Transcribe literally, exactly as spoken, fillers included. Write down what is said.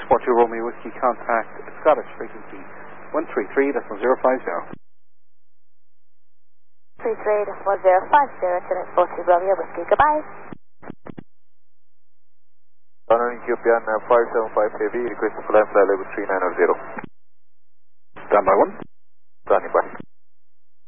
four two Romeo Whiskey, contact Scottish frequency one three three point zero five zero. three three point zero five zero to next four two Romeo Whiskey, goodbye. Honouring Ethiopian uh, five seven five heavy, request to fly fly level three nine zero. Standby one. Standing by.